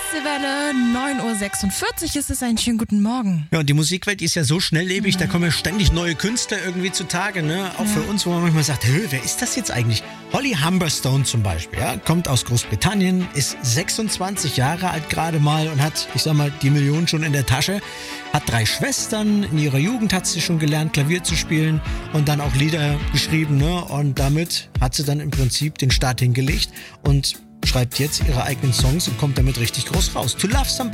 Welle, 9:46 Uhr ist es. Einen schönen guten Morgen. Ja, und die Musikwelt, die ist ja so schnelllebig, da kommen ja ständig neue Künstler irgendwie zutage, ne? Auch für uns, wo man manchmal sagt, wer ist das jetzt eigentlich? Holly Humberstone zum Beispiel, ja, kommt aus Großbritannien, ist 26 Jahre alt gerade mal und hat, ich sag mal, die Millionen schon in der Tasche, hat 3 Schwestern, in ihrer Jugend hat sie schon gelernt, Klavier zu spielen und dann auch Lieder geschrieben, ne? Und damit hat sie dann im Prinzip den Start hingelegt und schreibt jetzt ihre eigenen Songs und kommt damit richtig groß raus. To Love Somebody